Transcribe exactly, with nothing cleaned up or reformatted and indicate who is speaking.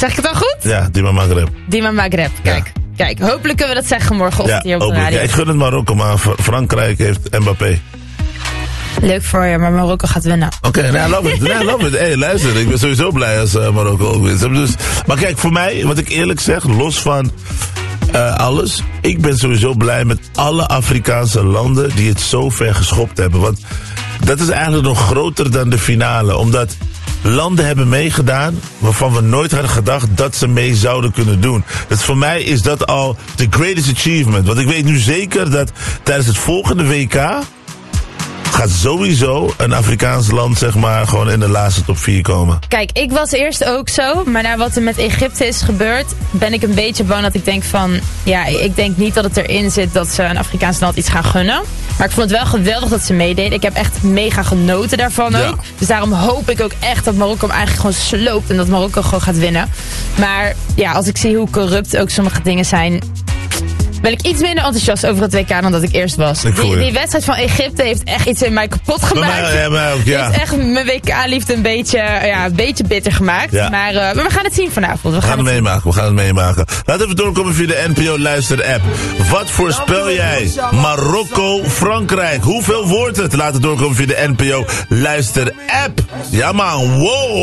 Speaker 1: Zeg ik het dan goed?
Speaker 2: Ja, Dima Maghreb.
Speaker 1: Dima Maghreb, kijk. Ja. Kijk, hopelijk kunnen we dat zeggen morgenochtend
Speaker 2: ja,
Speaker 1: hier op de radio.
Speaker 2: Ja, ik gun het Marokko, maar Frankrijk heeft Mbappé.
Speaker 1: Leuk voor je, maar Marokko gaat winnen.
Speaker 2: Oké, okay, nou, love it. Nou, love it. Hey, luister, ik ben sowieso blij als uh, Marokko ook wint. Dus, maar kijk, voor mij, wat ik eerlijk zeg, los van uh, alles, ik ben sowieso blij met alle Afrikaanse landen die het zo ver geschopt hebben. Want dat is eigenlijk nog groter dan de finale, omdat landen hebben meegedaan waarvan we nooit hadden gedacht dat ze mee zouden kunnen doen. Dus voor mij is dat al the greatest achievement. Want ik weet nu zeker dat tijdens het volgende W K gaat sowieso een Afrikaans land, zeg maar, gewoon in de laatste top vier komen.
Speaker 1: Kijk, ik was eerst ook zo, maar na wat er met Egypte is gebeurd, ben ik een beetje bang dat ik denk van, ja, ik denk niet dat het erin zit dat ze een Afrikaans land iets gaan gunnen. Maar ik vond het wel geweldig dat ze meededen. Ik heb echt mega genoten daarvan ja. ook. Dus daarom hoop ik ook echt dat Marokko hem eigenlijk gewoon sloopt en dat Marokko gewoon gaat winnen. Maar ja, als ik zie hoe corrupt ook sommige dingen zijn, ben ik iets minder enthousiast over het W K dan dat ik eerst was. Die, die wedstrijd van Egypte heeft echt iets in mij kapot gemaakt.
Speaker 2: Mij, ja, mij ook, ja.
Speaker 1: heeft echt mijn W K-liefde een beetje, ja, een beetje bitter gemaakt. Ja. Maar, uh, maar we gaan het zien vanavond. We gaan,
Speaker 2: we gaan het, het meemaken, we gaan het meemaken. Laten we even doorkomen via de N P O Luister-app. Wat voorspel jij? Marokko, Frankrijk. Hoeveel wordt het? Laat het doorkomen via de N P O Luister-app. Ja man, wow.